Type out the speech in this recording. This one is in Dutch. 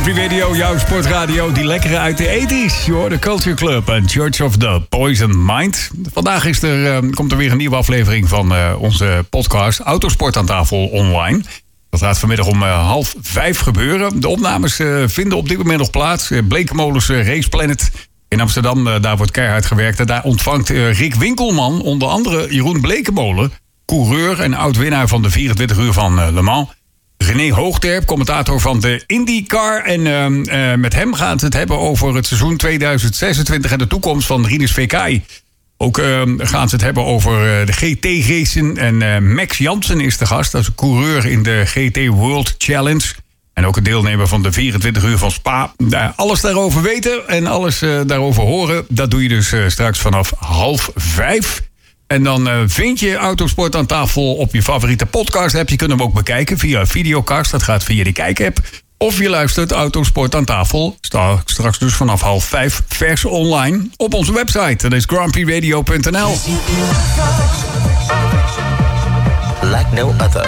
Free Radio, jouw sportradio, die lekkere uit de 80's. Joh, de Culture Club en Church of the Poison Mind. Vandaag komt er weer een nieuwe aflevering van onze podcast Autosport aan tafel online. Dat gaat vanmiddag om 4:30 gebeuren. De opnames vinden op dit moment nog plaats. Blekenmolens Race Planet in Amsterdam, daar wordt keihard gewerkt. En daar ontvangt Rick Winkelman onder andere Jeroen Blekemolen, coureur en oud-winnaar van de 24 uur van Le Mans. René Hoogterp, commentator van de IndyCar. En met hem gaan ze het hebben over het seizoen 2026 en de toekomst van Rinus VK. Ook gaan ze het hebben over de GT-racen. En Max Jansen is de gast. Dat is een coureur in de GT World Challenge. En ook een deelnemer van de 24 uur van Spa. Alles daarover weten en alles daarover horen, dat doe je dus straks vanaf 4:30. En dan vind je Autosport aan tafel op je favoriete podcast-app. Je kunt hem ook bekijken via Videocast. Dat gaat via de Kijk-app. Of je luistert Autosport aan tafel. Straks dus vanaf 4:30 vers online op onze website. Dat is grandprixradio.nl.